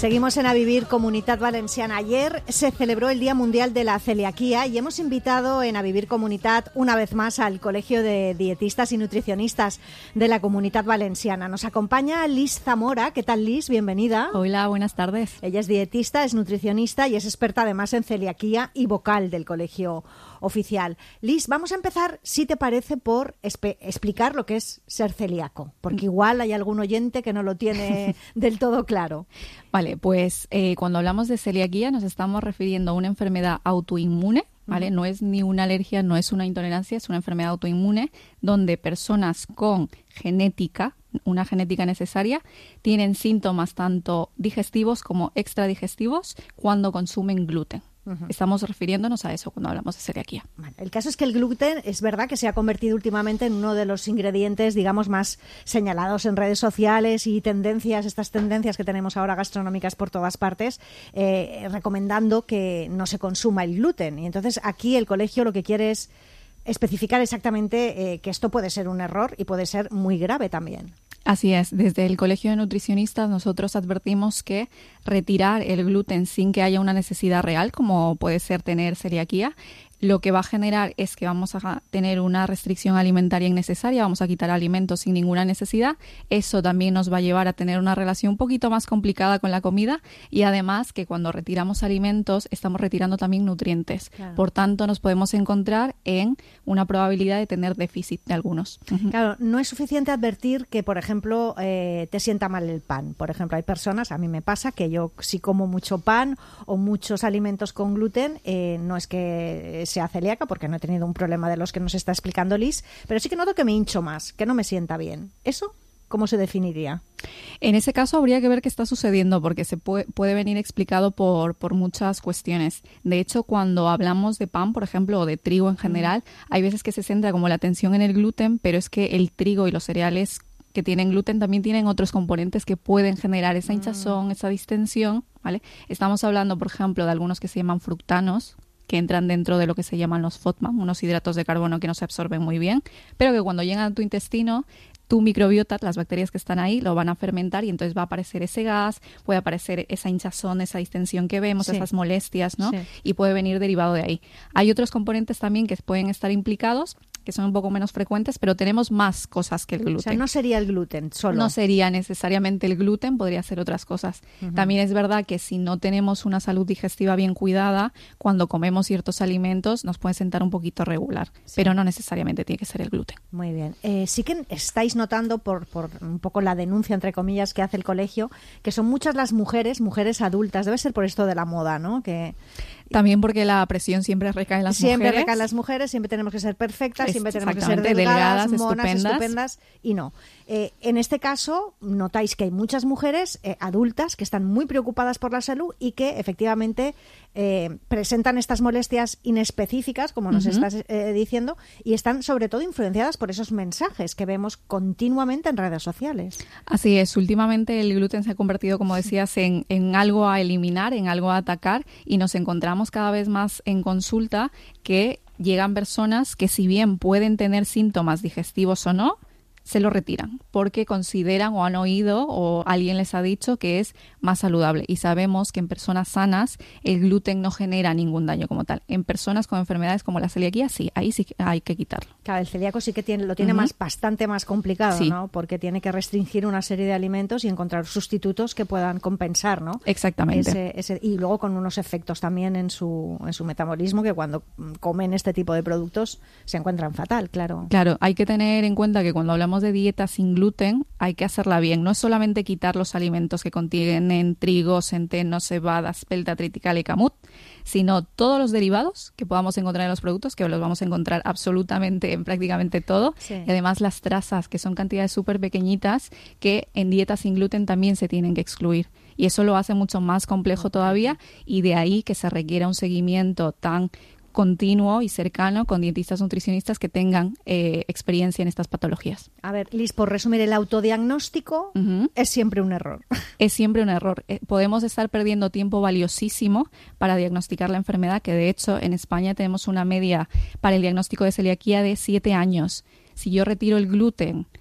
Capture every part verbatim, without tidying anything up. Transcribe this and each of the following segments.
Seguimos en A Vivir, Comunitat Valenciana. Ayer se celebró el Día Mundial de la Celiaquía y hemos invitado en A Vivir Comunitat una vez más al Colegio de Dietistas y Nutricionistas de la Comunitat Valenciana. Nos acompaña Lis Zamora. ¿Qué tal, Lis? Bienvenida. Hola, buenas tardes. Ella es dietista, es nutricionista y es experta además en celiaquía y vocal del Colegio Oficial. Lis, vamos a empezar, si te parece, por espe- explicar lo que es ser celíaco, porque igual hay algún oyente que no lo tiene del todo claro. Vale, pues eh, cuando hablamos de celiaquía nos estamos refiriendo a una enfermedad autoinmune, ¿vale? Uh-huh. No es ni una alergia, no es una intolerancia, es una enfermedad autoinmune donde personas con genética, una genética necesaria, tienen síntomas tanto digestivos como extradigestivos cuando consumen gluten. Uh-huh. Estamos refiriéndonos a eso cuando hablamos de celiaquía. Bueno, el caso es que el gluten es verdad que se ha convertido últimamente en uno de los ingredientes, digamos, más señalados en redes sociales y tendencias, estas tendencias que tenemos ahora gastronómicas por todas partes, eh, recomendando que no se consuma el gluten. Y entonces aquí el colegio lo que quiere es especificar exactamente eh, que esto puede ser un error y puede ser muy grave también. Así es, desde el Colegio de Nutricionistas nosotros advertimos que retirar el gluten sin que haya una necesidad real, como puede ser tener celiaquía, lo que va a generar es que vamos a tener una restricción alimentaria innecesaria, vamos a quitar alimentos sin ninguna necesidad. Eso también nos va a llevar a tener una relación un poquito más complicada con la comida y además que cuando retiramos alimentos estamos retirando también nutrientes. Claro. Por tanto, nos podemos encontrar en una probabilidad de tener déficit de algunos. Claro, no es suficiente advertir que, por ejemplo, eh, te sienta mal el pan. Por ejemplo, hay personas, a mí me pasa, que yo si como mucho pan o muchos alimentos con gluten, eh, no es que sea celíaca, porque no he tenido un problema de los que nos está explicando Lis, pero sí que noto que me hincho más, que no me sienta bien. ¿Eso cómo se definiría? En ese caso habría que ver qué está sucediendo, porque se puede, puede venir explicado por, por muchas cuestiones. De hecho, cuando hablamos de pan, por ejemplo, o de trigo en general, mm. hay veces que se centra como la atención en el gluten, pero es que el trigo y los cereales que tienen gluten también tienen otros componentes que pueden generar esa hinchazón, mm. esa distensión, ¿vale? Estamos hablando, por ejemplo, de algunos que se llaman fructanos, que entran dentro de lo que se llaman los FODMAP, unos hidratos de carbono que no se absorben muy bien, pero que cuando llegan a tu intestino, tu microbiota, las bacterias que están ahí, lo van a fermentar y entonces va a aparecer ese gas, puede aparecer esa hinchazón, esa distensión que vemos, sí. esas molestias, ¿no? Sí. Y puede venir derivado de ahí. Hay otros componentes también que pueden estar implicados, que son un poco menos frecuentes, pero tenemos más cosas que el gluten. O sea, no sería el gluten solo. No sería necesariamente el gluten, podría ser otras cosas. Uh-huh. También es verdad que si no tenemos una salud digestiva bien cuidada, cuando comemos ciertos alimentos nos puede sentar un poquito regular, sí. pero no necesariamente tiene que ser el gluten. Muy bien. Eh, sí que estáis notando, por, por un poco la denuncia, entre comillas, que hace el colegio, que son muchas las mujeres, mujeres adultas, debe ser por esto de la moda, ¿no? Que también porque la presión siempre recae en las siempre mujeres. Siempre recae en las mujeres, siempre tenemos que ser perfectas, es, siempre tenemos que ser delgadas, delgadas monas, estupendas. estupendas, y no. Eh, en este caso, notáis que hay muchas mujeres eh, adultas que están muy preocupadas por la salud y que efectivamente eh, presentan estas molestias inespecíficas, como nos uh-huh. estás eh, diciendo, y están sobre todo influenciadas por esos mensajes que vemos continuamente en redes sociales. Así es, últimamente el gluten se ha convertido, como decías, en, en algo a eliminar, en algo a atacar, y nos encontramos cada vez más en consulta que llegan personas que, si bien pueden tener síntomas digestivos o no, se lo retiran porque consideran o han oído o alguien les ha dicho que es más saludable. Y sabemos que en personas sanas el gluten no genera ningún daño como tal. En personas con enfermedades como la celiaquía, sí, ahí sí hay que quitarlo. Claro, el celíaco sí que tiene, lo tiene uh-huh. más, bastante más complicado, sí. ¿no? Porque tiene que restringir una serie de alimentos y encontrar sustitutos que puedan compensar, ¿no? Exactamente. Ese, ese, y luego con unos efectos también en su, en su metabolismo, que cuando comen este tipo de productos se encuentran fatal, claro. Claro, hay que tener en cuenta que cuando hablamos de dieta sin gluten hay que hacerla bien. No es solamente quitar los alimentos que contienen trigo, centeno, cebada, espelta, triticale y camut, sino todos los derivados que podamos encontrar en los productos, que los vamos a encontrar absolutamente en prácticamente todo. Sí. Y además las trazas, que son cantidades súper pequeñitas, que en dieta sin gluten también se tienen que excluir. Y eso lo hace mucho más complejo todavía, y de ahí que se requiera un seguimiento tan continuo y cercano con dietistas nutricionistas que tengan eh, experiencia en estas patologías. A ver, Lis, por resumir, el autodiagnóstico uh-huh. es siempre un error. Es siempre un error. Eh, podemos estar perdiendo tiempo valiosísimo para diagnosticar la enfermedad, que de hecho en España tenemos una media para el diagnóstico de celiaquía de siete años. Si yo retiro el gluten,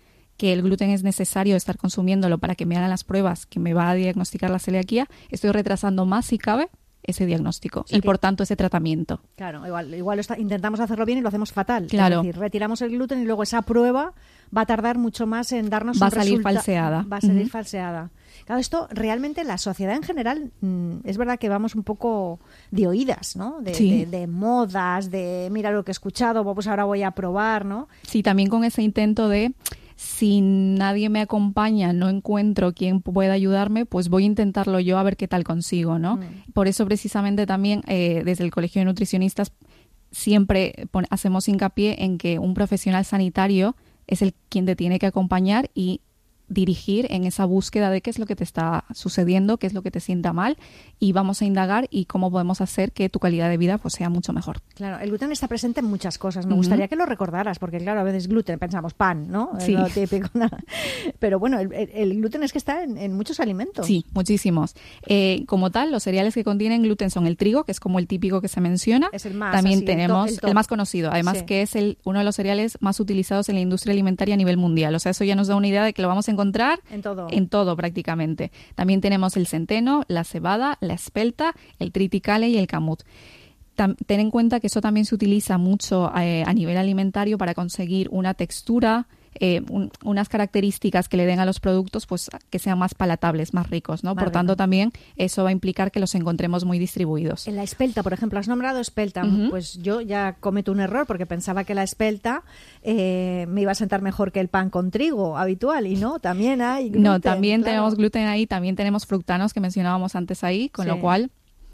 que el gluten es necesario estar consumiéndolo para que me hagan las pruebas que me va a diagnosticar la celiaquía, estoy retrasando más, si cabe, ese diagnóstico o sea y que, por tanto ese tratamiento. Claro, igual, igual está, intentamos hacerlo bien y lo hacemos fatal. Claro. Es decir, retiramos el gluten y luego esa prueba va a tardar mucho más en darnos va un a salir resulta- falseada. Va a salir uh-huh. falseada. Claro, esto realmente la sociedad en general mmm, es verdad que vamos un poco de oídas, ¿no? De, sí. de, de modas, de mira lo que he escuchado, pues ahora voy a probar, ¿no? Sí, también con ese intento de si nadie me acompaña, no encuentro quien pueda ayudarme, pues voy a intentarlo yo a ver qué tal consigo, ¿no? Mm. Por eso precisamente también eh, desde el Colegio de Nutricionistas siempre pon- hacemos hincapié en que un profesional sanitario es el quien te tiene que acompañar y dirigir en esa búsqueda de qué es lo que te está sucediendo, qué es lo que te sienta mal y vamos a indagar y cómo podemos hacer que tu calidad de vida pues sea mucho mejor. Claro, el gluten está presente en muchas cosas. Me Uh-huh. gustaría que lo recordaras porque claro, a veces gluten, pensamos pan, ¿no? Sí. Es lo típico. Pero bueno, el, el gluten es que está en, en muchos alimentos. Sí, muchísimos. Eh, como tal, los cereales que contienen gluten son el trigo, que es como el típico que se menciona. Es el más. También así, tenemos el, to- el, el más conocido, además sí. que es el uno de los cereales más utilizados en la industria alimentaria a nivel mundial. O sea, eso ya nos da una idea de que lo vamos a encontrar en todo. En todo prácticamente. También tenemos el centeno, la cebada, la espelta, el triticale y el camut. Tam- ten en cuenta que eso también se utiliza mucho eh, a nivel alimentario para conseguir una textura, eh, un, unas características que le den a los productos pues que sean más palatables, más ricos, ¿no? Más por rico. tanto, también eso va a implicar que los encontremos muy distribuidos. En la espelta, por ejemplo, has nombrado espelta. Uh-huh. Pues yo ya cometo un error porque pensaba que la espelta eh, me iba a sentar mejor que el pan con trigo habitual y no, también hay gluten. No, también claro. tenemos gluten ahí, también tenemos fructanos que mencionábamos antes ahí, con Sí. lo cual...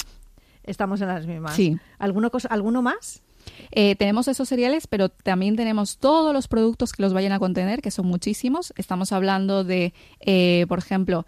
Estamos en las mismas. Sí. ¿Alguno, cos- ¿Alguno más? Eh, tenemos esos cereales, pero también tenemos todos los productos que los vayan a contener, que son muchísimos. Estamos hablando de, eh, por ejemplo,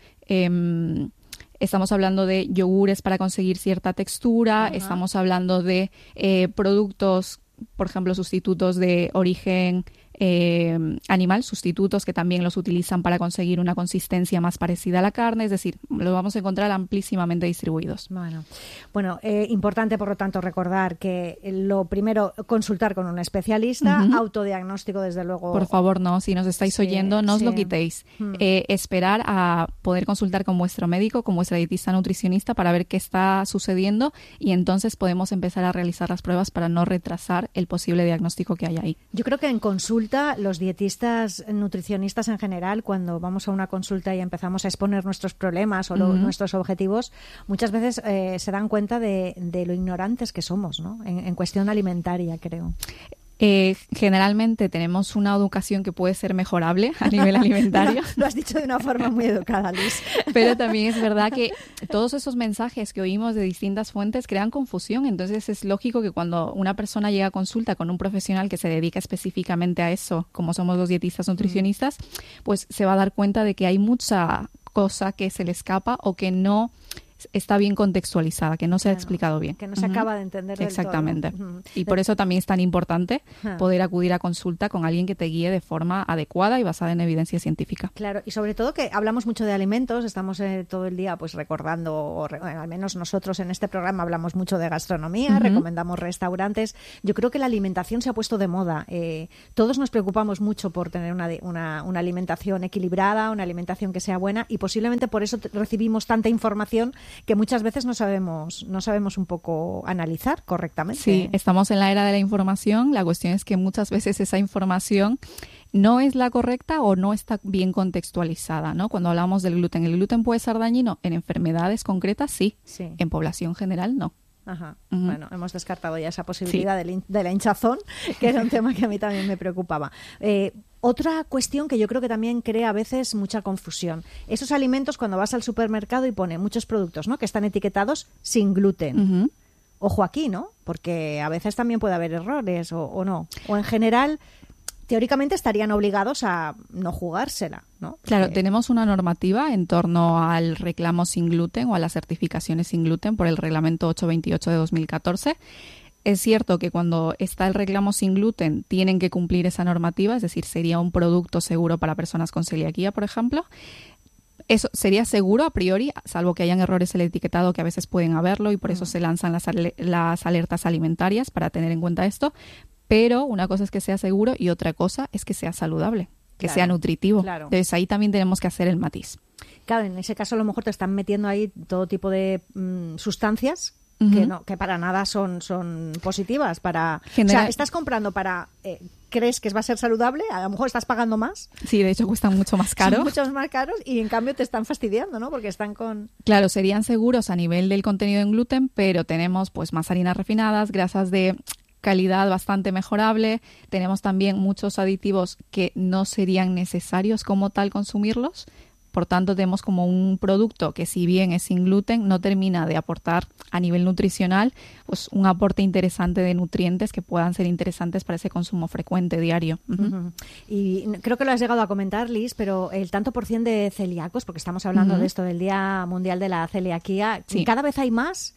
eh, estamos hablando de yogures para conseguir cierta textura, Ajá. estamos hablando de eh, productos, por ejemplo, sustitutos de origen eh, animal, sustitutos que también los utilizan para conseguir una consistencia más parecida a la carne, es decir, los vamos a encontrar amplísimamente distribuidos. Bueno, bueno eh, importante por lo tanto recordar que lo primero, consultar con un especialista, Uh-huh. autodiagnóstico desde luego. Por favor, no, si nos estáis Sí, oyendo, no os sí. lo quitéis. Hmm. Eh, esperar a poder consultar con vuestro médico, con vuestra dietista nutricionista para ver qué está sucediendo y entonces podemos empezar a realizar las pruebas para no retrasar el posible diagnóstico que hay ahí. Yo creo que en consulta los dietistas, nutricionistas en general, cuando vamos a una consulta y empezamos a exponer nuestros problemas o lo, Uh-huh. nuestros objetivos, muchas veces eh, se dan cuenta de, de lo ignorantes que somos, ¿no? En, en cuestión alimentaria, creo. Eh, generalmente tenemos una educación que puede ser mejorable a nivel alimentario. Lo has dicho de una forma muy educada, Liz. Pero también es verdad que todos esos mensajes que oímos de distintas fuentes crean confusión. Entonces es lógico que cuando una persona llega a consulta con un profesional que se dedica específicamente a eso, como somos los dietistas nutricionistas, pues se va a dar cuenta de que hay mucha cosa que se le escapa o que no está bien contextualizada, que no se Claro, ha explicado bien. Que no se Uh-huh. acaba de entender del Exactamente. todo. Uh-huh. Y por eso también es tan importante Ajá. poder acudir a consulta con alguien que te guíe de forma adecuada y basada en evidencia científica. Claro, y sobre todo que hablamos mucho de alimentos, estamos eh, todo el día pues recordando, o re- bueno, al menos nosotros en este programa hablamos mucho de gastronomía, Uh-huh. recomendamos restaurantes. Yo creo que la alimentación se ha puesto de moda. Eh, todos nos preocupamos mucho por tener una, de- una, una alimentación equilibrada, una alimentación que sea buena y posiblemente por eso te- recibimos tanta información que muchas veces no sabemos, no sabemos un poco analizar correctamente. Sí, estamos en la era de la información. La cuestión es que muchas veces esa información no es la correcta o no está bien contextualizada, ¿no? Cuando hablamos del gluten, ¿el gluten puede ser dañino? En enfermedades concretas, sí. Sí. En población general, no. Ajá. Ujú. Bueno, hemos descartado ya esa posibilidad Sí. del hin- de la hinchazón, que era un tema que a mí también me preocupaba. Eh, otra cuestión que yo creo que también crea a veces mucha confusión. Esos alimentos cuando vas al supermercado y pone muchos productos, ¿no? Que están etiquetados sin gluten. Ujú. Ojo aquí, ¿no? Porque a veces también puede haber errores o, o no. O en general, teóricamente estarían obligados a no jugársela, ¿no? Porque- Claro, tenemos una normativa en torno al reclamo sin gluten o a las certificaciones sin gluten por el reglamento ochocientos veintiocho de dos mil catorce. Es cierto que cuando está el reclamo sin gluten tienen que cumplir esa normativa, es decir, sería un producto seguro para personas con celiaquía, por ejemplo. Eso sería seguro a priori, salvo que hayan errores en el etiquetado, que a veces pueden haberlo y por eso se lanzan las, ale- las alertas alimentarias para tener en cuenta esto. Pero una cosa es que sea seguro y otra cosa es que sea saludable. que claro, sea nutritivo. Claro. Entonces ahí también tenemos que hacer el matiz. Claro, en ese caso a lo mejor te están metiendo ahí todo tipo de mmm, sustancias Uh-huh. que no, que para nada son, son positivas. Para, General... O sea, estás comprando para... Eh, ¿crees que va a ser saludable? A lo mejor estás pagando más. Sí, de hecho cuestan mucho más caro. Son muchos más caros y en cambio te están fastidiando, ¿no? Porque están con... Claro, serían seguros a nivel del contenido en gluten, pero tenemos pues más harinas refinadas, grasas de calidad bastante mejorable. Tenemos también muchos aditivos que no serían necesarios como tal consumirlos. Por tanto, tenemos como un producto que, si bien es sin gluten, no termina de aportar a nivel nutricional pues un aporte interesante de nutrientes que puedan ser interesantes para ese consumo frecuente diario. Uh-huh. Uh-huh. Y creo que lo has llegado a comentar, Liz, pero el tanto por cien de celíacos, porque estamos hablando uh-huh. de esto del Día Mundial de la Celiaquía, sí. ¿cada vez hay más?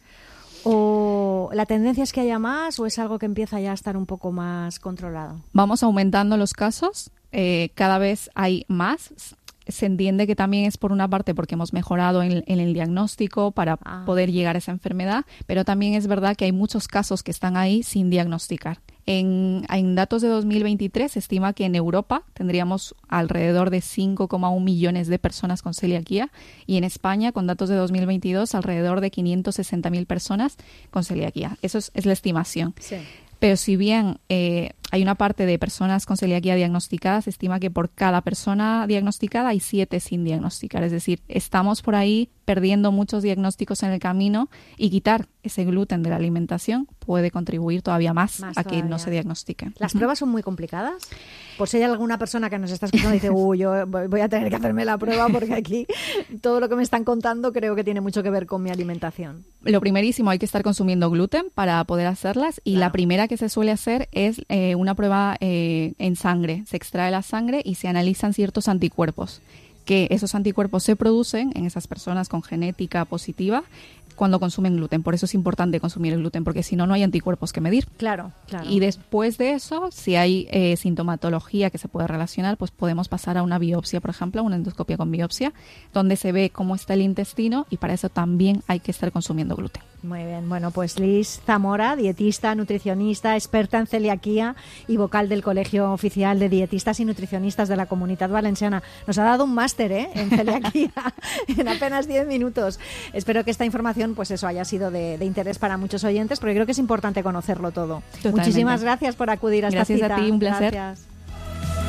¿O la tendencia es que haya más o es algo que empieza ya a estar un poco más controlado? Vamos aumentando los casos, eh, cada vez hay más. Se entiende que también es por una parte porque hemos mejorado en, en el diagnóstico para ah. poder llegar a esa enfermedad, pero también es verdad que hay muchos casos que están ahí sin diagnosticar. En, en datos de dos mil veintitrés se estima que en Europa tendríamos alrededor de cinco coma uno millones de personas con celiaquía y en España, con datos de dos mil veintidós, alrededor de quinientas sesenta mil personas con celiaquía. Eso es, es la estimación. Sí. Pero si bien eh, hay una parte de personas con celiaquía diagnosticadas, se estima que por cada persona diagnosticada hay siete sin diagnosticar. Es decir, estamos por ahí perdiendo muchos diagnósticos en el camino y quitar ese gluten de la alimentación puede contribuir todavía más, más a todavía. que no se diagnostiquen. ¿Las uh-huh. pruebas son muy complicadas? Por si hay alguna persona que nos está escuchando y dice, uy, yo voy a tener que hacerme la prueba porque aquí todo lo que me están contando creo que tiene mucho que ver con mi alimentación. Lo primerísimo, hay que estar consumiendo gluten para poder hacerlas y claro. la primera que se suele hacer es eh, una prueba eh, en sangre. Se extrae la sangre y se analizan ciertos anticuerpos, que esos anticuerpos se producen en esas personas con genética positiva cuando consumen gluten. Por eso es importante consumir el gluten, porque si no, no hay anticuerpos que medir. Claro, claro. Y después de eso, si hay eh, sintomatología que se puede relacionar, pues podemos pasar a una biopsia, por ejemplo, a una endoscopia con biopsia, donde se ve cómo está el intestino y para eso también hay que estar consumiendo gluten. Muy bien, bueno, pues Liz Zamora, dietista, nutricionista, experta en celiaquía y vocal del Colegio Oficial de Dietistas y Nutricionistas de la Comunitat Valenciana. Nos ha dado un máster ¿eh? en celiaquía en apenas diez minutos. Espero que esta información pues eso haya sido de, de interés para muchos oyentes, porque creo que es importante conocerlo todo. Totalmente. Muchísimas gracias por acudir a esta Gracias cita. a ti, un placer. Gracias.